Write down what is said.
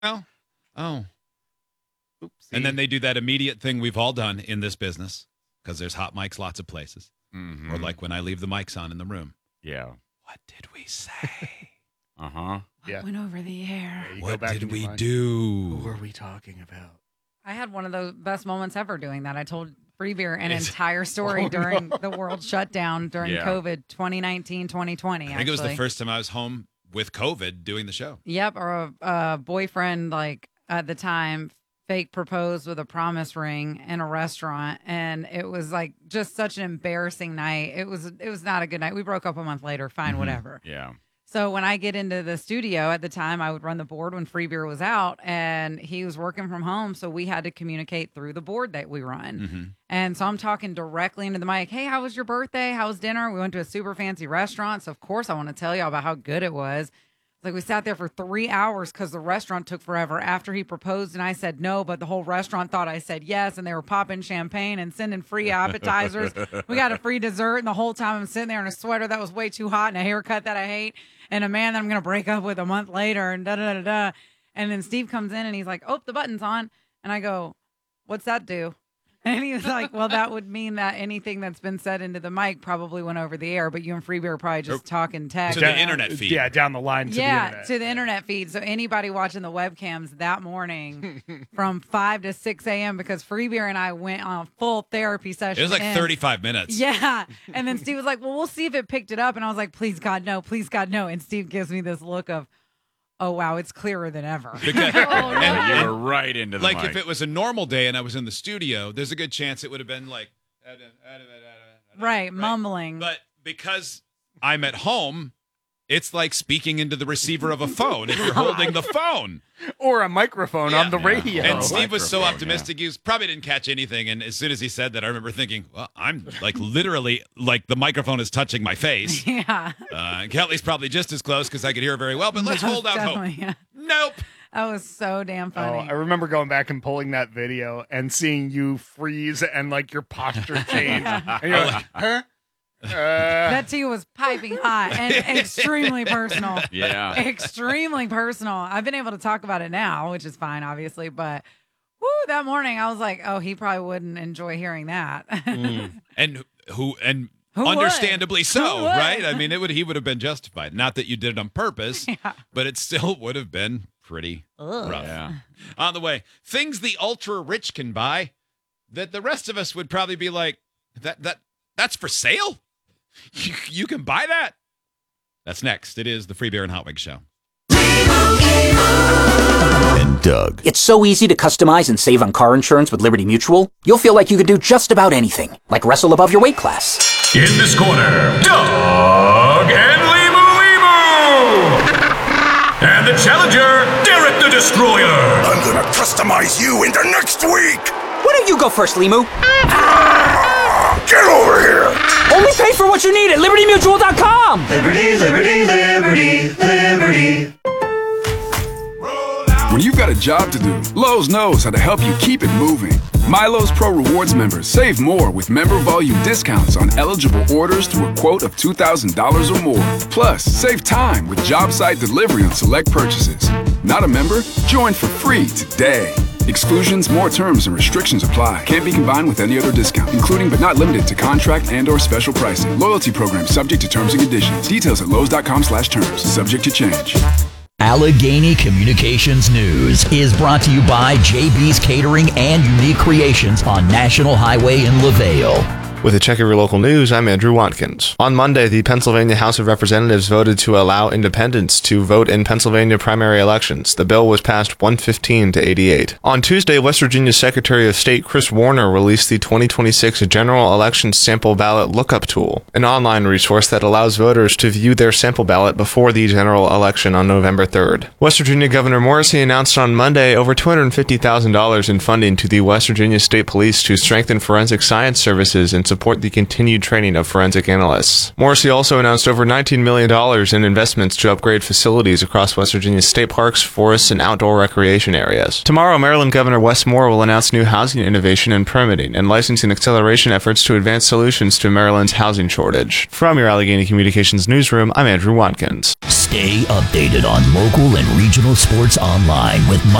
Oh. Oopsie. And then they do that immediate thing we've all done in this business because there's hot mics lots of places. Mm-hmm. Or like when I leave the mics on in the room. Yeah. What did we say? Uh-huh. Yeah. Went over the air. You go What back did in your we mind. do? Who were we talking about? I had one of the best moments ever doing that. I told Free Beer an It's- entire story during the world shutdown during Yeah. COVID 2019, 2020. I think it was the first time I was home with COVID doing the show. Yep, or a boyfriend, like at the time, fake proposed with a promise ring in a restaurant, and it was like just such an embarrassing night. It was not a good night. We broke up a month later. Fine, whatever. Yeah. So when I get into the studio at the time, I would run the board when Free Beer was out, and he was working from home, so we had to communicate through the board that we run. Mm-hmm. And so I'm talking directly into the mic. Hey, how was your birthday? How was dinner? We went to a super fancy restaurant, so of course I want to tell y'all about how good it was. Like, we sat there for 3 hours because the restaurant took forever after he proposed, and I said no, but the whole restaurant thought I said yes, and they were popping champagne and sending free appetizers. We got a free dessert, and the whole time I'm sitting there in a sweater that was way too hot and a haircut that I hate and a man that I'm going to break up with a month later and da-da-da-da-da. And then Steve comes in, and he's like, oh, the button's on. And I go, what's that do? And he was like, well, that would mean that anything that's been said into the mic probably went over the air, but you and Free Beer are probably just talking text. To the internet feed. Yeah, down the line to the internet. To the internet feed. So anybody watching the webcams that morning from 5 to 6 a.m. because Free Beer and I went on a full therapy session. It was like in. 35 minutes. Yeah. And then Steve was like, well, we'll see if it picked it up. And I was like, please, God, no. Please, God, no. And Steve gives me this look of, oh, wow, it's clearer than ever. Because, And you were right into the like mic. if it was a normal day and I was in the studio, there's a good chance it would have been like, Right, mumbling. But because I'm at home, it's like speaking into the receiver of a phone if you're holding the phone. Or a microphone on the Yeah. radio. And Steve was so microphone, optimistic, he probably didn't catch anything. And as soon as he said that, I remember thinking, well, I'm like literally like the microphone is touching my face. Yeah. Kelly's probably just as close because I could hear her very well, but let's hold out hope. Definitely, yeah. Nope. That was so damn funny. I remember going back and pulling that video and seeing you freeze and like your posture change. And you're like, huh? That tea was piping hot and extremely personal. Yeah. Extremely personal. I've been able to talk about it now, which is fine, obviously. But woo, that morning I was like, oh, he probably wouldn't enjoy hearing that. And who Who understandably would? so, Who would? right? I mean, he would have been justified. Not that you did it on purpose, but it still would have been pretty rough. Yeah. On the way, things the ultra rich can buy that the rest of us would probably be like, that's for sale? You can buy that? That's next. It is the Free Beer and Hot Wings Show. And Doug. It's so easy to customize and save on car insurance with Liberty Mutual. You'll feel like you could do just about anything, like wrestle above your weight class. In this corner, Doug and Limu. And the challenger, Derek the Destroyer. I'm gonna customize you into next week! Why don't you go first, Limu? Get over here! Only pay for what you need at LibertyMutual.com! Liberty, liberty, liberty, liberty. When you've got a job to do, Lowe's knows how to help you keep it moving. MyLowe's Pro Rewards members save more with member volume discounts on eligible orders through a quote of $2,000 or more. Plus, save time with job site delivery on select purchases. Not a member? Join for free today. Exclusions, more terms, and restrictions apply. Can't be combined with any other discount, including but not limited to contract and/or special pricing. Loyalty program subject to terms and conditions. Details at Lowe's.com/terms. Subject to change. Allegheny Communications News is brought to you by JB's Catering and Unique Creations on National Highway in LaVale. With a check of your local news, I'm Andrew Watkins. On Monday, the Pennsylvania House of Representatives voted to allow independents to vote in Pennsylvania primary elections. The bill was passed 115 to 88. On Tuesday, West Virginia Secretary of State Chris Warner released the 2026 General Election Sample Ballot Lookup Tool, an online resource that allows voters to view their sample ballot before the general election on November 3rd. West Virginia Governor Morrisey announced on Monday over $250,000 in funding to the West Virginia State Police to strengthen forensic science services in support the continued training of forensic analysts. Morrissey also announced over $19 million in investments to upgrade facilities across West Virginia's state parks, forests, and outdoor recreation areas. Tomorrow, Maryland Governor Wes Moore will announce new housing innovation and permitting and licensing acceleration efforts to advance solutions to Maryland's housing shortage. From your Allegheny Communications newsroom, I'm Andrew Watkins. Stay updated on local and regional sports online with